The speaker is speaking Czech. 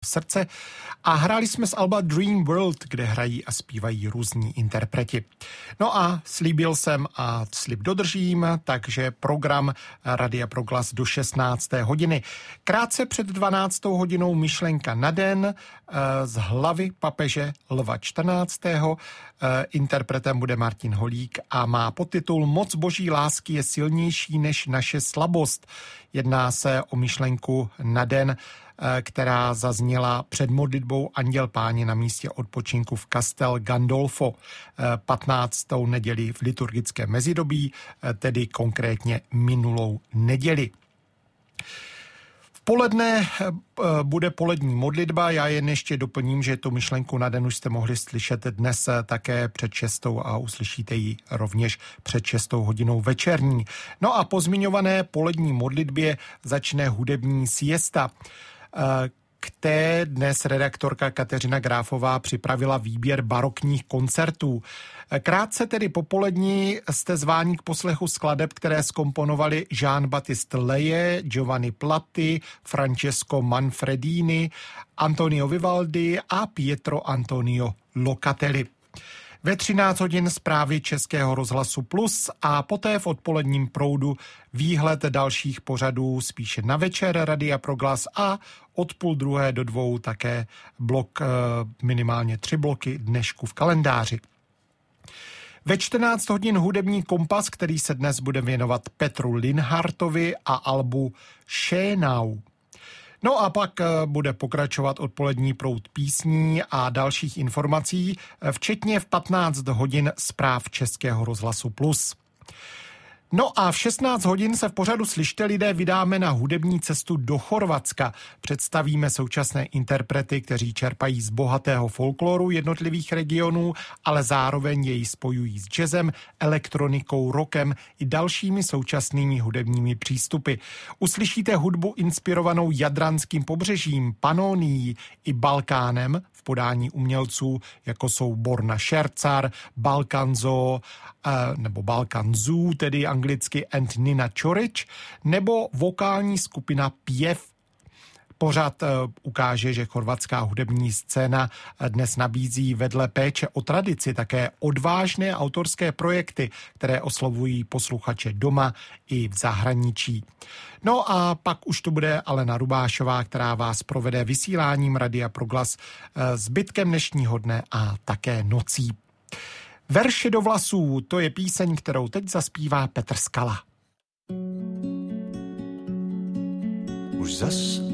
srdce a hráli jsme z alba Dream World, kde hrají a zpívají různí interpreti. No a slíbil jsem a slib dodržím, takže program Radia Proglas do 16. hodiny. Krátce před 12. hodinou myšlenka na den z hlavy papeže Lva 14. Interpretem bude Martin Holík a má podtitul Moc boží lásky je silnější než naše slabost. Jedná se o myšlenku na den, která zazněla před modlitbou Anděl Páně na místě odpočinku v Castel Gandolfo 15. neděli v liturgickém mezidobí, tedy konkrétně minulou neděli. Poledne bude polední modlitba, já jen ještě doplním, že tu myšlenku na den už jste mohli slyšet dnes také před 6. a uslyšíte ji rovněž před 6. hodinou večerní. No a po zmiňované polední modlitbě začne hudební siesta. K té dnes redaktorka Kateřina Gráfová připravila výběr barokních koncertů. Krátce tedy popolední jste zváni k poslechu skladeb, které zkomponovali Jean-Baptiste Leje, Giovanni Platti, Francesco Manfredini, Antonio Vivaldi a Pietro Antonio Locatelli. Ve 13 hodin zprávy Českého rozhlasu Plus a poté v odpoledním proudu výhled dalších pořadů spíše na večer Radia Proglas a od 12:30 do 2 také blok, minimálně 3 bloky dnešku v kalendáři. Ve 14 hodin hudební kompas, který se dnes bude věnovat Petru Linhartovi a albu Schönau. No a pak bude pokračovat odpolední proud písní a dalších informací, včetně v 15 hodin zpráv Českého rozhlasu Plus. No a v 16 hodin se v pořadu Slyšte lidé vydáme na hudební cestu do Chorvatska. Představíme současné interprety, kteří čerpají z bohatého folkloru jednotlivých regionů, ale zároveň jej spojují s jazzem, elektronikou, rockem i dalšími současnými hudebními přístupy. Uslyšíte hudbu inspirovanou jadranským pobřežím, Panonií i Balkánem v podání umělců, jako jsou Borna Šercar, Balkanzo, nebo Balkanzů, tedy anglicky, and Nina Čorič, nebo vokální skupina Pěv. Pořad ukáže, že chorvatská hudební scéna dnes nabízí vedle péče o tradici také odvážné autorské projekty, které oslovují posluchače doma i v zahraničí. No a pak už to bude Alena Rubášová, která vás provede vysíláním Radia Proglas zbytkem dnešního dne a také nocí. Verše do vlasů, to je píseň, kterou teď zaspívá Petr Skala. Už zas